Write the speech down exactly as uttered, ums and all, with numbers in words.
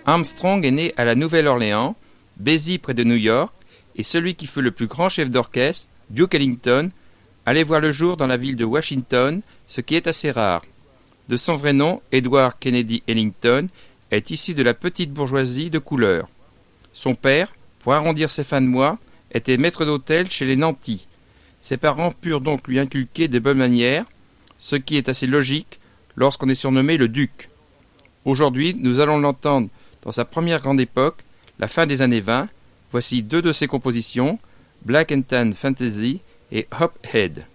Armstrong est né à la Nouvelle-Orléans, Béziers près de New York, et celui qui fut le plus grand chef d'orchestre, Duke Ellington, allait voir le jour dans la ville de Washington, ce qui est assez rare. De son vrai nom, Edward Kennedy Ellington, est issu de la petite bourgeoisie de couleur. Son père, pour arrondir ses fins de mois, était maître d'hôtel chez les nantis. Ses parents purent donc lui inculquer de bonnes manières, ce qui est assez logique lorsqu'on est surnommé le duc. Aujourd'hui, nous allons l'entendre dans sa première grande époque, la fin des années vingt. Voici deux de ses compositions, Black and Tan Fantasy et Hop Head.